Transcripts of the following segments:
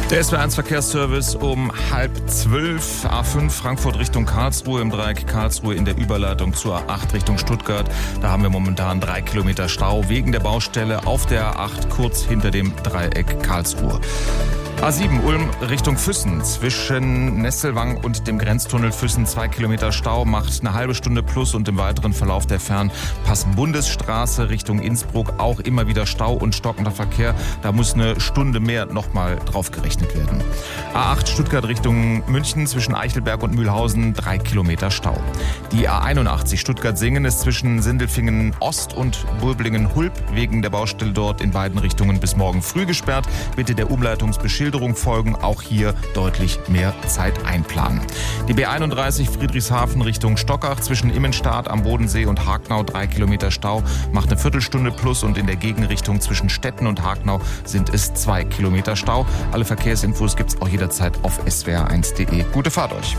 Der SWR1 Verkehrsservice um 11:30. A5 Frankfurt Richtung Karlsruhe im Dreieck Karlsruhe in der Überleitung zur A8 Richtung Stuttgart. Da haben wir momentan 3 Kilometer Stau wegen der Baustelle auf der A8 kurz hinter dem Dreieck Karlsruhe. A7 Ulm Richtung Füssen zwischen Nesselwang und dem Grenztunnel Füssen 2 Kilometer Stau, macht eine halbe Stunde plus und im weiteren Verlauf der Fernpass-Bundesstraße Richtung Innsbruck auch immer wieder Stau und stockender Verkehr. Da muss eine Stunde mehr nochmal drauf gerechnet werden. A8 Stuttgart Richtung München zwischen Eichelberg und Mühlhausen 3 Kilometer Stau. Die A81 Stuttgart-Singen ist zwischen Sindelfingen Ost und Bulblingen-Hulb wegen der Baustelle dort in beiden Richtungen bis morgen früh gesperrt. Bitte der Umleitungsbeschilderung folgen, auch hier deutlich mehr Zeit einplanen. Die B31 Friedrichshafen Richtung Stockach zwischen Immenstadt am Bodensee und Hagenau 3 Kilometer Stau, macht eine Viertelstunde plus und in der Gegenrichtung zwischen Stetten und Hagenau sind es 2 Kilometer Stau. Alle Verkehrsinfos gibt's auch jederzeit auf swr1.de. Gute Fahrt euch!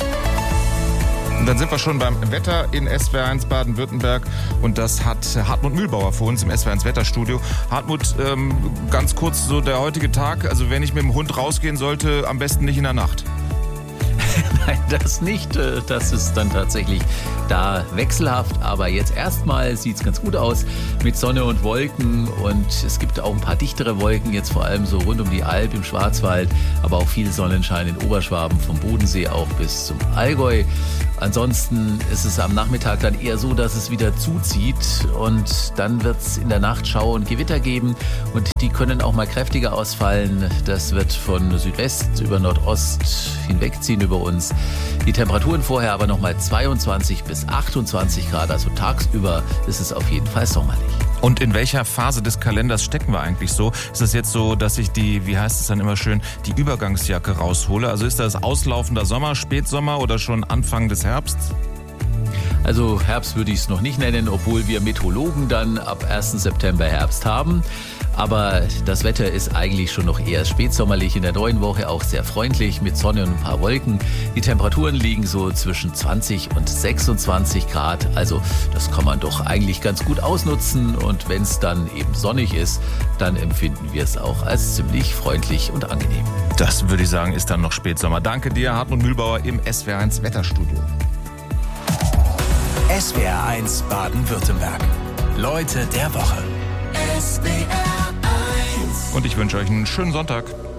Und dann sind wir schon beim Wetter in SWR1 Baden-Württemberg und das hat Hartmut Mühlbauer für uns im SWR1 Wetterstudio. Hartmut, ganz kurz so der heutige Tag, also wenn ich mit dem Hund rausgehen sollte, am besten nicht in der Nacht. Nein, das nicht. Das ist dann tatsächlich da wechselhaft. Aber jetzt erstmal sieht es ganz gut aus mit Sonne und Wolken. Und es gibt auch ein paar dichtere Wolken, jetzt vor allem so rund um die Alp im Schwarzwald. Aber auch viel Sonnenschein in Oberschwaben, vom Bodensee auch bis zum Allgäu. Ansonsten ist es am Nachmittag dann eher so, dass es wieder zuzieht. Und dann wird es in der Nacht Schauer und Gewitter geben. Und die können auch mal kräftiger ausfallen. Das wird von Südwest über Nordost hinwegziehen über uns. Die Temperaturen vorher aber nochmal 22 bis 28 Grad, also tagsüber ist es auf jeden Fall sommerlich. Und in welcher Phase des Kalenders stecken wir eigentlich so? Ist es jetzt so, dass ich die, wie heißt es dann immer schön, die Übergangsjacke raushole? Also ist das auslaufender Sommer, Spätsommer oder schon Anfang des Herbsts? Also Herbst würde ich es noch nicht nennen, obwohl wir Meteorologen dann ab 1. September Herbst haben. Aber das Wetter ist eigentlich schon noch eher spätsommerlich, in der neuen Woche auch sehr freundlich mit Sonne und ein paar Wolken. Die Temperaturen liegen so zwischen 20 und 26 Grad. Also das kann man doch eigentlich ganz gut ausnutzen. Und wenn es dann eben sonnig ist, dann empfinden wir es auch als ziemlich freundlich und angenehm. Das würde ich sagen, ist dann noch Spätsommer. Danke dir, Hartmut Mühlbauer im SWR1 Wetterstudio. SWR1 Baden-Württemberg. Leute der Woche. Und ich wünsche euch einen schönen Sonntag.